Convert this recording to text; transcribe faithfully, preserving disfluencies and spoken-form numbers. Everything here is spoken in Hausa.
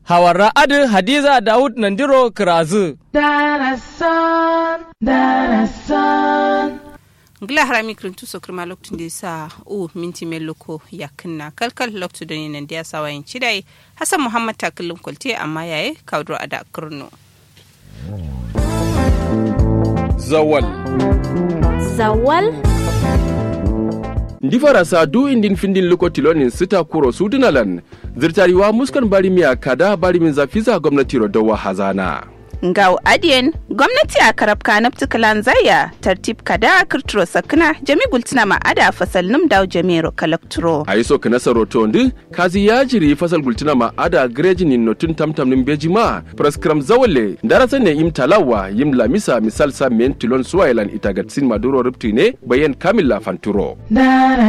Hawara adu Hadiza Daud Nandiro Kirazu. Darasan, darasan. Gila harami kirintu so kirma lokacin da sa u minti mai loko ya kinna kalkal lokacin da nan da ya sa wayan cidai Hassan Muhammad takallin kwalte amma yayi kaudro ada kurno. Zawal. Zawal. Ndifara sa du indin findin loko tilonin sita kuro sudunalan zirtariwa muskan bari miya kada bari min zafiza gwamnati rodowa hazana. Ngau adiyen gwamnati a karabka na ptikalan zaya tartib kada kirturo sakna jami gultina ma ada fasal num daw jamiro kalakturo. A yi so kana saroto ndi kazi ya jiri fasal gultina ma ada grejin in notun tamtam nin bejima praskram zawale darasa ne im talawa yim lamisa misal sa men tilon suwailan itagatsin maduro ripti ne bayan kamila fanturo.